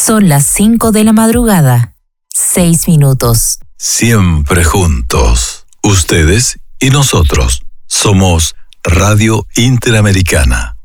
Son las 5 de la madrugada, 6 minutos. Siempre juntos, ustedes y nosotros. Somos Radio Interamericana.